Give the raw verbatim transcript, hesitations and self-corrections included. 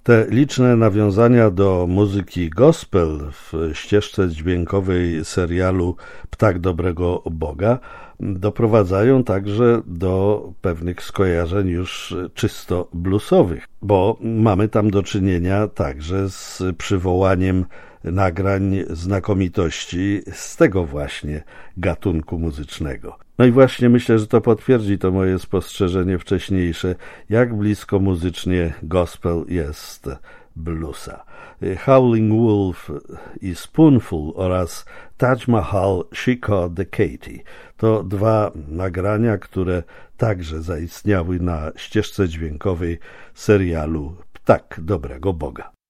Te liczne nawiązania do muzyki gospel w ścieżce dźwiękowej serialu Ptak Dobrego Boga doprowadzają także do pewnych skojarzeń już czysto bluesowych, bo mamy tam do czynienia także z przywołaniem nagrań znakomitości z tego właśnie gatunku muzycznego. No i właśnie myślę, że to potwierdzi to moje spostrzeżenie wcześniejsze, jak blisko muzycznie gospel jest bluesa. Howling Wolf i Spoonful oraz Taj Mahal, She Caught the Katy to dwa nagrania, które także zaistniały na ścieżce dźwiękowej serialu Ptak Dobrego Boga.